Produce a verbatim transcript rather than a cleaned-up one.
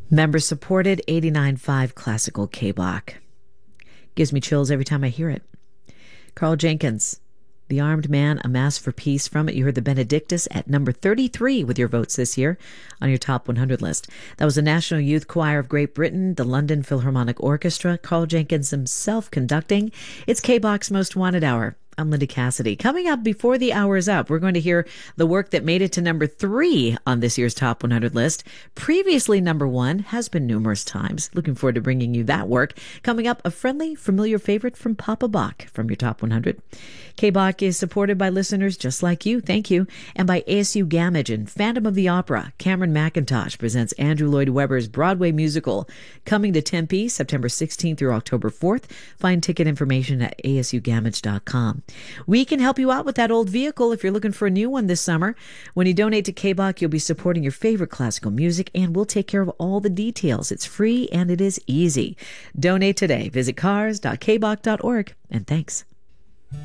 Member-supported eighty-nine point five Classical K-Bach. Gives me chills every time I hear it. Carl Jenkins, The Armed Man, A Mass for Peace. From it, you heard the Benedictus at number thirty-three with your votes this year on your top one hundred list. That was the National Youth Choir of Great Britain, the London Philharmonic Orchestra, Carl Jenkins himself conducting. It's K-Bach's Most Wanted Hour. I'm Linda Cassidy. Coming up before the hour is up, we're going to hear the work that made it to number three on this year's top one hundred list. Previously number one, has been numerous times. Looking forward to bringing you that work. Coming up, a friendly, familiar favorite from Papa Bach from your top one hundred. K-Bach is supported by listeners just like you. Thank you. And by A S U Gamage and Phantom of the Opera. Cameron McIntosh presents Andrew Lloyd Webber's Broadway musical coming to Tempe September sixteenth through October fourth. Find ticket information at A S U gamage dot com. We can help you out with that old vehicle if you're looking for a new one this summer. When you donate to K-Bach, you'll be supporting your favorite classical music, and we'll take care of all the details. It's free and it is easy. Donate today. Visit cars dot k bach dot org, and thanks.